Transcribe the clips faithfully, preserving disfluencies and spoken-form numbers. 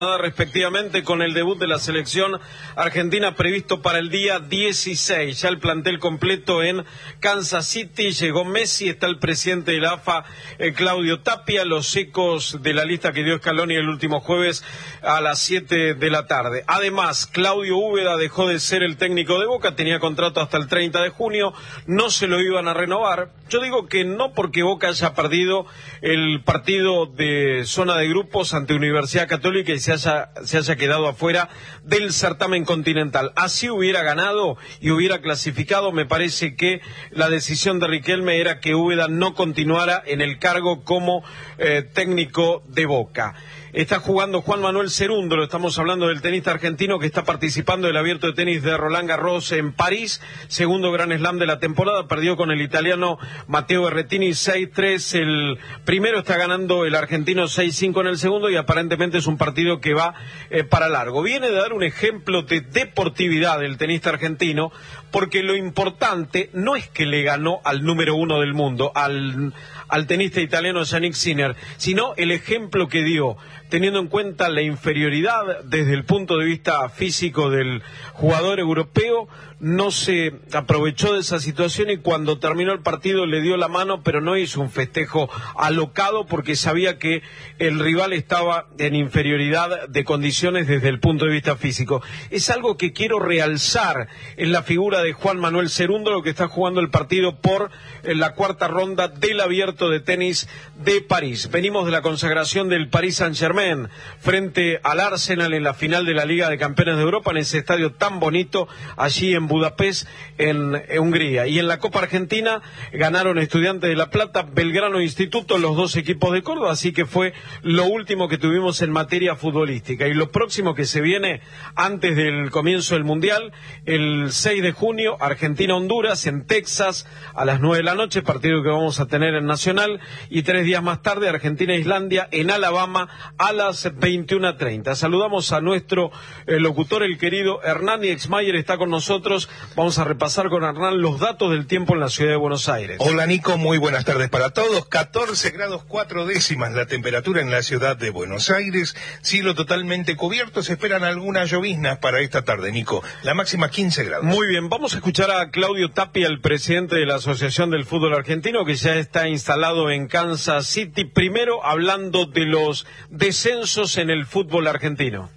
respectivamente con el debut de la selección argentina previsto para el día dieciséis. Ya el plantel completo en Kansas City, llegó Messi, está el presidente de la A F A, eh, Claudio Tapia, los ecos de la lista que dio Scaloni el último jueves a las siete de la tarde. Además, Claudio Úbeda dejó de ser el técnico de Boca, tenía contrato hasta el treinta de junio, no se lo iban a renovar. Yo digo que no porque Boca haya perdido el partido de zona de grupos ante Universidad Católica y se haya, se haya quedado afuera del certamen continental. Así hubiera ganado y hubiera clasificado, me parece que la decisión de Riquelme era que Úbeda no continuara en el cargo como eh, técnico de Boca. Está jugando Juan Manuel Cerúndolo, estamos hablando del tenista argentino que está participando del abierto de tenis de Roland Garros en París, segundo Grand Slam de la temporada, perdió con el italiano Matteo Berrettini seis tres, el primero está ganando el argentino seis cinco en el segundo y aparentemente es un partido que va eh, para largo. Viene de dar un ejemplo de deportividad del tenista argentino, porque lo importante no es que le ganó al número uno del mundo, al, al tenista italiano Jannik Sinner, sino el ejemplo que dio, teniendo en cuenta la inferioridad desde el punto de vista físico del jugador europeo, no se aprovechó de esa situación y cuando terminó el partido le dio la mano, pero no hizo un festejo alocado porque sabía que el rival estaba en inferioridad de condiciones desde el punto de vista físico. Es algo que quiero realzar en la figura de Juan Manuel Cerúndolo, que está jugando el partido por la cuarta ronda del abierto de tenis de París. Venimos de la consagración del Paris Saint-Germain frente al Arsenal en la final de la Liga de Campeones de Europa, en ese estadio tan bonito allí en Budapest, en, en Hungría. Y en la Copa Argentina ganaron Estudiantes de La Plata, Belgrano e Instituto, los dos equipos de Córdoba, así que fue lo último que tuvimos en materia futbolística. Y lo próximo que se viene antes del comienzo del Mundial, el seis de junio, Argentina-Honduras en Texas a las nueve de la noche, partido que vamos a tener en Nacional, y tres días más tarde, Argentina-Islandia en Alabama a las veintiuna treinta. Saludamos a nuestro eh, locutor, el querido Hernán Exmayer, está con nosotros. Vamos a repasar con Hernán los datos del tiempo en la ciudad de Buenos Aires. Hola Nico, muy buenas tardes para todos. catorce grados cuatro décimas la temperatura en la ciudad de Buenos Aires. Cielo totalmente cubierto, se esperan algunas lloviznas para esta tarde, Nico. La máxima quince grados. Muy bien, vamos a escuchar a Claudio Tapia, el presidente de la Asociación del Fútbol Argentino, que ya está instalado en Kansas City. Primero, hablando de los descensos en el fútbol argentino.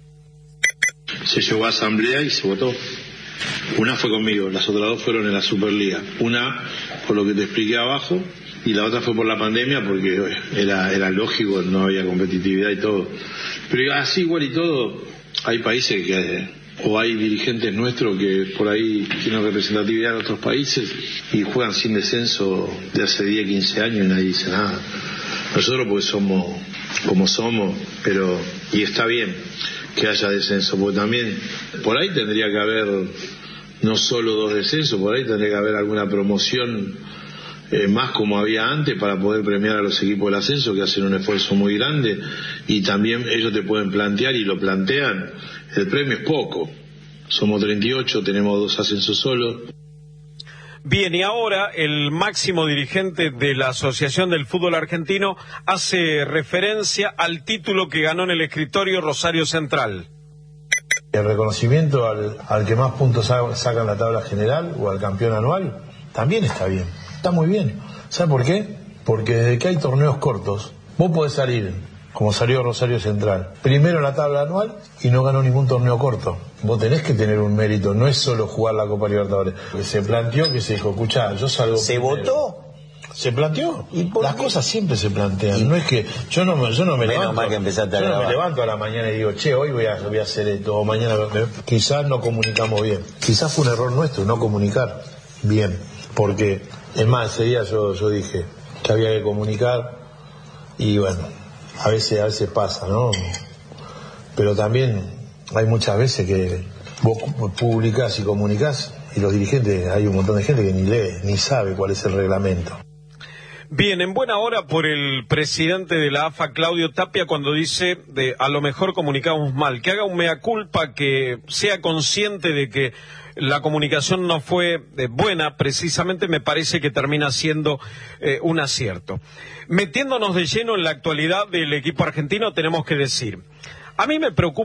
Se llevó a asamblea y se votó. Una fue conmigo, las otras dos fueron en la Superliga. Una por lo que te expliqué abajo y la otra fue por la pandemia porque era, era lógico, no había competitividad y todo. Pero así igual y todo, hay países que, o hay dirigentes nuestros que por ahí tienen representatividad en otros países y juegan sin descenso de hace diez, quince años y nadie dice nada. Nosotros pues somos como somos, pero y está bien que haya descenso, porque también por ahí tendría que haber no solo dos descensos, por ahí tendría que haber alguna promoción eh, más como había antes para poder premiar a los equipos del ascenso que hacen un esfuerzo muy grande y también ellos te pueden plantear y lo plantean, el premio es poco, somos treinta y ocho, tenemos dos ascensos solos. Bien, y ahora el máximo dirigente de la Asociación del Fútbol Argentino hace referencia al título que ganó en el escritorio Rosario Central. El reconocimiento al, al que más puntos saca en la tabla general o al campeón anual también está bien, está muy bien. ¿Sabe por qué? Porque desde que hay torneos cortos, vos podés salir, como salió Rosario Central, primero en la tabla anual y no ganó ningún torneo corto. Vos tenés que tener un mérito, no es solo jugar la Copa Libertadores. Se planteó que se dijo, escuchá, yo salgo ¿Se primero. votó? Se planteó. ¿Y Las qué? Cosas siempre se plantean. ¿Y? No es que yo no, yo no me Menos levanto. mal que empezaste a yo no grabar. me levanto a la mañana y digo, che, hoy voy a, voy a hacer esto, o mañana. Quizás no comunicamos bien. Quizás fue un error nuestro no comunicar bien. Porque, es más, ese día yo, yo dije que había que comunicar y bueno, a veces, a veces pasa, ¿no? Pero también hay muchas veces que vos publicás y comunicás y los dirigentes, hay un montón de gente que ni lee, ni sabe cuál es el reglamento. Bien, en buena hora por el presidente de la A F A, Claudio Tapia, cuando dice de a lo mejor comunicamos mal, que haga un mea culpa, que sea consciente de que la comunicación no fue eh, buena, precisamente me parece que termina siendo eh, un acierto. Metiéndonos de lleno en la actualidad del equipo argentino, tenemos que decir, A mí me preocupa